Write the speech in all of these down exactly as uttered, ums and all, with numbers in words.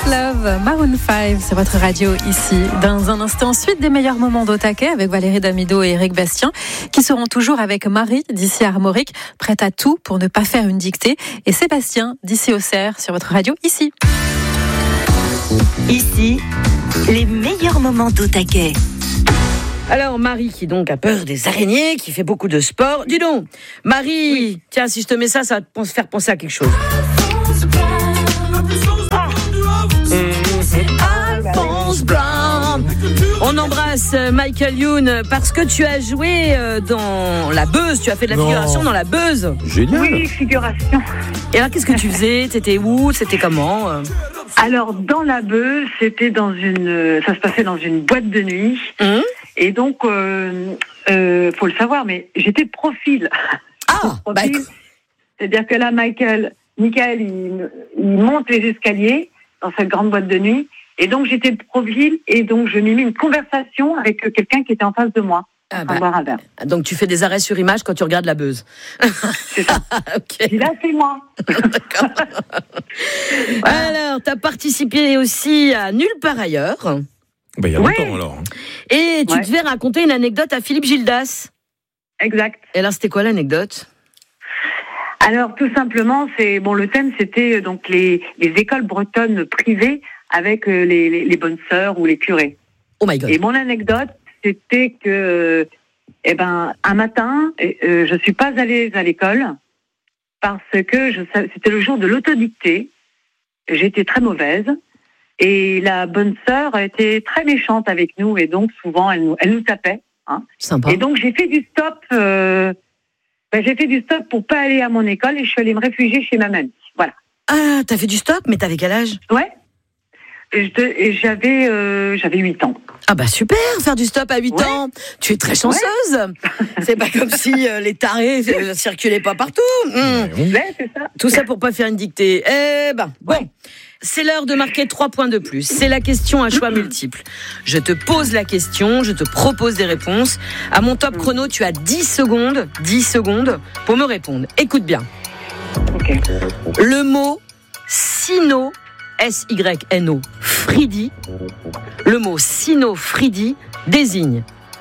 Love, Maroon cinq, c'est votre radio ici. Dans un instant, suite des meilleurs moments d'Au Taquet avec Valérie Damido et Eric Bastien, qui seront toujours avec Marie d'ici Armorique, prête à tout pour ne pas faire une dictée, et Sébastien d'ici Auxerre sur votre radio ici. Ici, les meilleurs moments d'Au Taquet. Alors Marie qui donc a peur des araignées, qui fait beaucoup de sport. Dis donc, Marie, oui. Tiens, si je te mets ça, ça va te faire penser à quelque chose. Ah. Mmh. Alphonse Brown. On embrasse Michael Youn parce que tu as joué dans La Beuse, tu as fait de la non. figuration dans La Beuse. Génial. Oui, figuration. Et alors qu'est-ce que tu faisais ? T'étais où ? C'était comment ? Alors dans La Beuse, c'était dans une, ça se passait dans une boîte de nuit. Mmh. Et donc, euh, euh, faut le savoir, mais j'étais de profil. Ah, profil. Bah, c'est-à-dire que là, Michael, Michael, il, il monte les escaliers dans cette grande boîte de nuit. Et donc, j'étais de profil et donc je m'ai mis une conversation avec quelqu'un qui était en face de moi. Ah bah, boire un verre. Donc, tu fais des arrêts sur image quand tu regardes La Beuse. C'est ça. Okay. Et là, c'est moi. D'accord. Alors, tu as participé aussi à Nulle part ailleurs. Bah, il y a longtemps, ouais. alors. Et tu ouais. devais raconter une anecdote à Philippe Gildas. Exact. Et alors, c'était quoi l'anecdote ? Alors, tout simplement, c'est bon. Le thème, c'était donc les, les écoles bretonnes privées avec les, les, les bonnes sœurs ou les curés. Oh my God. Et mon anecdote, c'était que, eh ben, un matin, euh, je suis pas allée à l'école parce que je, c'était le jour de l'autodictée. J'étais très mauvaise. Et la bonne sœur était très méchante avec nous et donc souvent elle nous, elle nous tapait. Hein. Sympa. Et donc j'ai fait du stop. Euh, ben, j'ai fait du stop pour pas aller à mon école et je suis allée me réfugier chez ma mamie. Voilà. Ah, t'as fait du stop, mais t'avais quel âge ? Ouais. Et, je, et j'avais euh, j'avais huit ans. Ah bah super, faire du stop à huit ouais. ans. Tu es très chanceuse. Ouais. C'est pas comme si euh, les tarés euh, circulaient pas partout. Mmh. Ouais, c'est ça. Tout ça pour pas faire une dictée. Eh ben, bon. Ouais. C'est l'heure de marquer trois points de plus. C'est la question à choix multiples. Je te pose la question, je te propose des réponses. À mon top chrono, tu as dix secondes, dix secondes pour me répondre. Écoute bien. Okay. Le mot sino, S Y N O, fridi, le mot sino-fridi désigne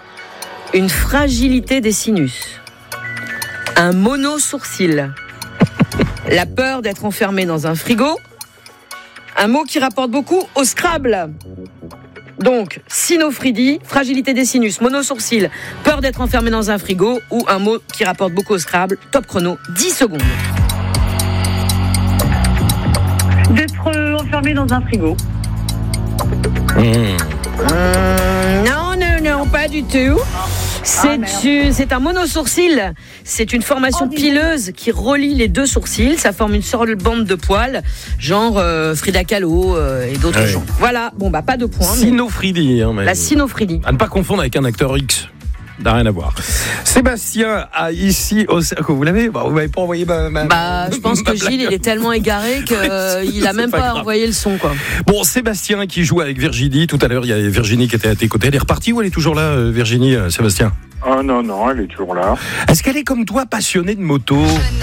une fragilité des sinus, un monosourcil, la peur d'être enfermé dans un frigo, un mot qui rapporte beaucoup au Scrabble. Donc, sinophrydie, fragilité des sinus, monosourcil, peur d'être enfermé dans un frigo ou un mot qui rapporte beaucoup au Scrabble. Top chrono, dix secondes. D'être enfermé dans un frigo. Mmh. Mmh, non, non, non, pas du tout. C'est, ah, une, c'est un monosourcil. C'est une formation oh, pileuse qui relie les deux sourcils. Ça forme une sorte de bande de poils, genre euh, Frida Kahlo euh, et d'autres ouais. gens. Voilà, bon bah pas de points. Sinophrydie. Hein, mais... La sinophrydie. À ne pas confondre avec un acteur X. N'a rien à voir. Sébastien a ici au vous l'avez bah, vous m'avez pas envoyé ma, ma bah je pense que Gilles il est tellement égaré que euh, il a même pas, pas envoyé le son quoi. Bon, Sébastien qui joue avec Virginie tout à l'heure, il y a Virginie qui était à tes côtés. Elle est repartie ou elle est toujours là, Virginie, Sébastien? Ah non non, elle est toujours là. Est-ce qu'elle est comme toi passionnée de moto?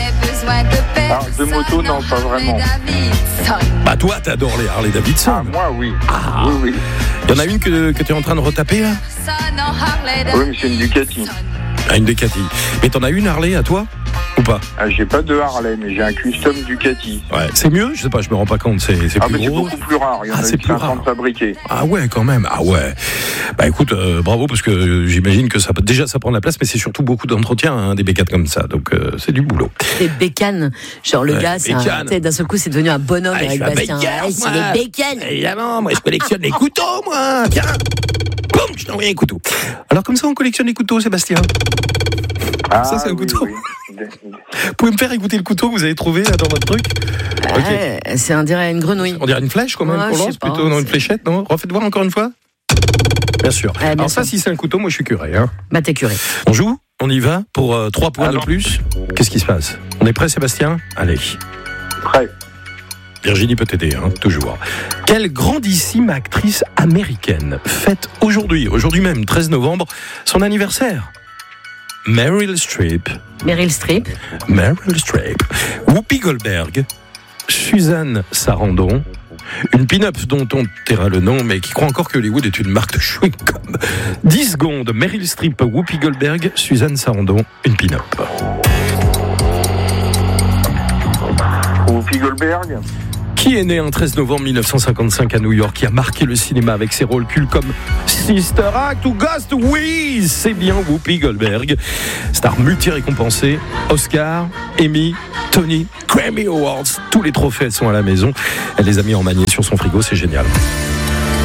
Ah, de moto non, pas vraiment. Bah toi t'adores les Harley Davidson. Ah moi oui. Ah. Oui oui. Il y en a une que, que tu es en train de retaper là? Oui, mais c'est une Ducati. Ah, une Ducati. Mais t'en as une Harley à toi ou pas? Ah, j'ai pas de Harley, mais j'ai un custom Ducati. Ouais, c'est mieux. Je sais pas, je me rends pas compte. C'est, c'est ah, plus mais gros. C'est beaucoup plus rare. Il y en ah, a c'est eu plus rare. fabriqués. Ah ouais, quand même. Ah ouais. Bah écoute, euh, bravo parce que euh, j'imagine que ça déjà ça prend de la place, mais c'est surtout beaucoup d'entretien hein, des bécanes comme ça. Donc euh, c'est du boulot. Des bécanes. Genre le ouais, gars, c'est un, d'un seul coup, c'est devenu un bonhomme ah, avec Bastien. Ah, c'est les bécanes. Évidemment, moi je collectionne les couteaux, moi. Tiens. Boum, je t'ai envoyé un couteau. Alors comme ça, on collectionne les couteaux, Sébastien. Ah, ça, c'est un oui, couteau. Oui. Vous pouvez me faire écouter le couteau que vous avez trouvé là, dans votre truc? Ouais, okay. C'est on dirait une grenouille. On dirait une flèche quand même ouais, qu'on lance plutôt, non, une fléchette, non? Refaites voir encore une fois. Bien sûr. Ouais, bien Alors sûr. Ça, si c'est un couteau, moi je suis curé. Hein. Bah t'es curé. On joue? On y va pour euh, trois points ah, de non. plus. Qu'est-ce qui se passe? On est prêt, Sébastien? Allez. Prêt. Virginie peut t'aider, hein, toujours. Quelle grandissime actrice américaine fête aujourd'hui, aujourd'hui même, treize novembre, son anniversaire? Meryl Streep. Meryl Streep. Meryl Streep. Whoopi Goldberg. Suzanne Sarandon Une pin-up dont on taira le nom, mais qui croit encore que Hollywood est une marque de chewing-gum. dix secondes, Meryl Streep, Whoopi Goldberg, Suzanne Sarandon, une pin-up. Whoopi Goldberg. Qui est né un treize novembre mille neuf cent cinquante-cinq à New York, qui a marqué le cinéma avec ses rôles cultes comme Sister Act ou Ghost? Oui, c'est bien Whoopi Goldberg. Star multi-récompensée, Oscar, Emmy, Tony, Grammy Awards, tous les trophées sont à la maison. Elle les a mis en manier sur son frigo, c'est génial.